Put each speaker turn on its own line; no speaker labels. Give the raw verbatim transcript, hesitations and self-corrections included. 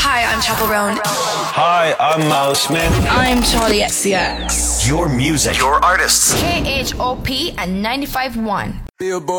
Hi, I'm Chappell Roan.
Hi, I'm Miles Smith.
I'm Charlie X C X.
Your music, your artists.
K H O P and ninety-five point one.
Billboard.